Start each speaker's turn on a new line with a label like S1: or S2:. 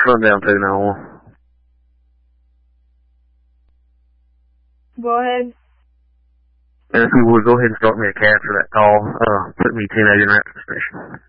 S1: run down 291.
S2: Go ahead.
S1: And if you would, go ahead and start me a cab for that call. Put me 1080 in that station.